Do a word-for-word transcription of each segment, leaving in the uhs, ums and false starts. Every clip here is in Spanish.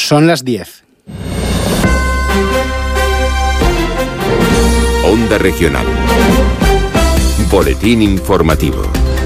Son las diez. Onda Regional. Boletín informativo.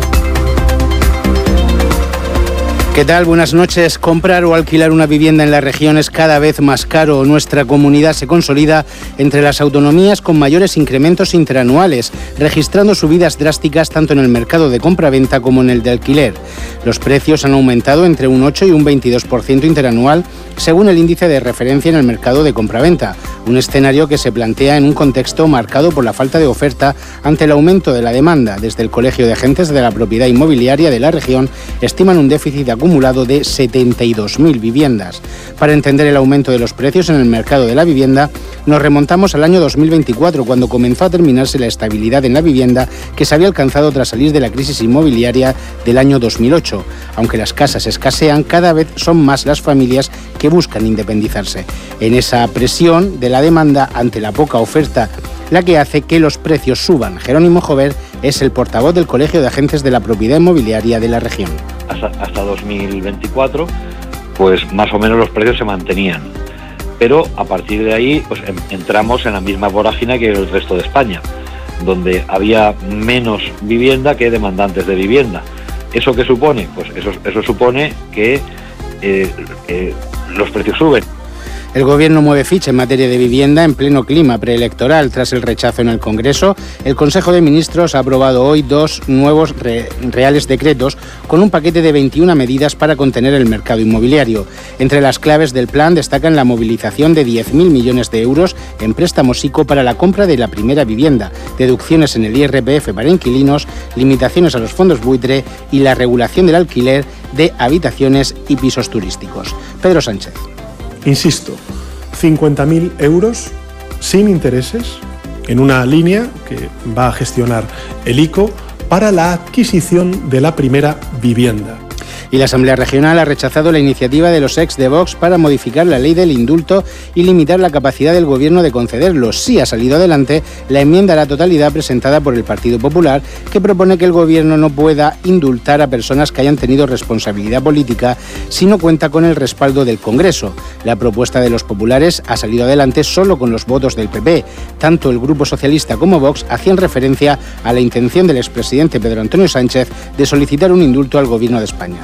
¿Qué tal? Buenas noches. Comprar o alquilar una vivienda en la región es cada vez más caro. Nuestra comunidad se consolida entre las autonomías con mayores incrementos interanuales, registrando subidas drásticas tanto en el mercado de compraventa como en el de alquiler. Los precios han aumentado entre un ocho y un veintidós por ciento interanual, según el índice de referencia en el mercado de compraventa, un escenario que se plantea en un contexto marcado por la falta de oferta ante el aumento de la demanda. Desde el Colegio de Agentes de la Propiedad Inmobiliaria de la región estiman un déficit acumulado de setenta y dos mil viviendas. Para entender el aumento de los precios en el mercado de la vivienda, nos remontamos al año dos mil veinticuatro, cuando comenzó a terminarse la estabilidad en la vivienda que se había alcanzado tras salir de la crisis inmobiliaria del año dos mil ocho. Aunque las casas escasean, cada vez son más las familias que buscan independizarse. En esa presión de la demanda ante la poca oferta, la que hace que los precios suban. Jerónimo Jover es el portavoz del Colegio de Agentes de la Propiedad Inmobiliaria de la región. Hasta, hasta dos mil veinticuatro, pues más o menos los precios se mantenían. Pero a partir de ahí, pues entramos en la misma vorágine que el resto de España, donde había menos vivienda que demandantes de vivienda. ¿Eso qué supone? Pues eso, eso supone que eh, eh, los precios suben. El Gobierno mueve ficha en materia de vivienda en pleno clima preelectoral. Tras el rechazo en el Congreso, el Consejo de Ministros ha aprobado hoy dos nuevos re- reales decretos con un paquete de veintiuna medidas para contener el mercado inmobiliario. Entre las claves del plan destacan la movilización de diez mil millones de euros en préstamos ICO para la compra de la primera vivienda, deducciones en el I R P F para inquilinos, limitaciones a los fondos buitre y la regulación del alquiler de habitaciones y pisos turísticos. Pedro Sánchez. Insisto, cincuenta mil euros sin intereses en una línea que va a gestionar el ICO para la adquisición de la primera vivienda. Y la Asamblea Regional ha rechazado la iniciativa de los ex de Vox para modificar la ley del indulto y limitar la capacidad del Gobierno de concederlo. Sí ha salido adelante la enmienda a la totalidad presentada por el Partido Popular, que propone que el Gobierno no pueda indultar a personas que hayan tenido responsabilidad política si no cuenta con el respaldo del Congreso. La propuesta de los populares ha salido adelante solo con los votos del P P. Tanto el Grupo Socialista como Vox hacían referencia a la intención del expresidente Pedro Antonio Sánchez de solicitar un indulto al Gobierno de España.